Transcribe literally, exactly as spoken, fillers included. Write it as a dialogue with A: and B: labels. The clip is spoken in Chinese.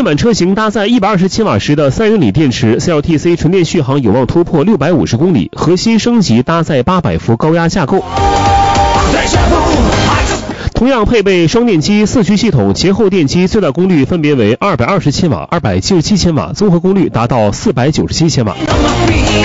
A: 面板车型搭载一百二十千瓦时的三元锂电池 ，C L T C 纯电续航有望突破六百五十公里，核心升级搭载八百伏高压架构。同样配备双电机四驱系统，前后电机最大功率分别为二百二十千瓦、二百七十七千瓦，综合功率达到四百九十七千瓦。